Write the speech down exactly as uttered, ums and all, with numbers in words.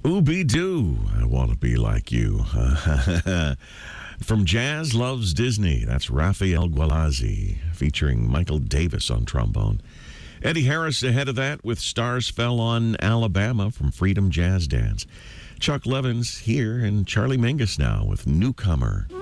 Ooby-Doo, I Want to Be Like You. From Jazz Loves Disney, that's Rafael Gualazzi, featuring Michael Davis on trombone. Eddie Harris ahead of that with Stars Fell on Alabama from Freedom Jazz Dance. Chuck Levins here, and Charlie Mingus now with Newcomer.